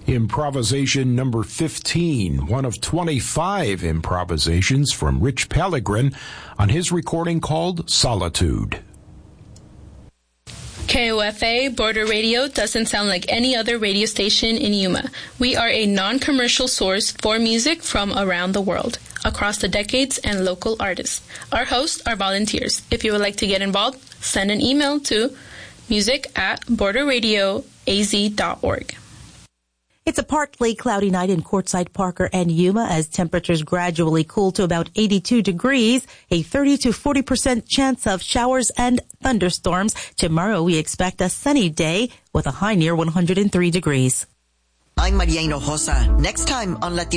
Improvisation number 15, one of 25 improvisations from Rich Pellegrin on his recording called Solitude. KOFA Border Radio doesn't sound like any other radio station in Yuma. We are a non-commercial source for music from around the world, across the decades and local artists. Our hosts are volunteers. If you would like to get involved, send an email to music@borderradioaz.org. It's a partly cloudy night in Quartzsite, Parker, and Yuma as temperatures gradually cool to about 82 degrees, a 30 to 40% chance of showers and thunderstorms. Tomorrow we expect a sunny day with a high near 103 degrees. I'm Maria Hinojosa. Next time on Latino